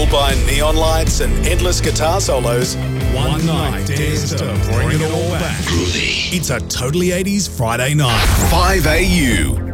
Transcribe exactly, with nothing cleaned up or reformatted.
fueled by neon lights and endless guitar solos, One night dares to bring it all back. it's a Totally eighties Friday night. five A U.